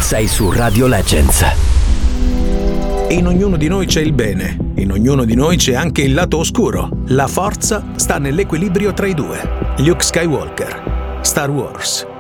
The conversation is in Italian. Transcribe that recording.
Sei su Radio Legends. In ognuno di noi c'è il bene, in ognuno di noi c'è anche il lato oscuro. La forza sta nell'equilibrio tra i due. Luke Skywalker, Star Wars.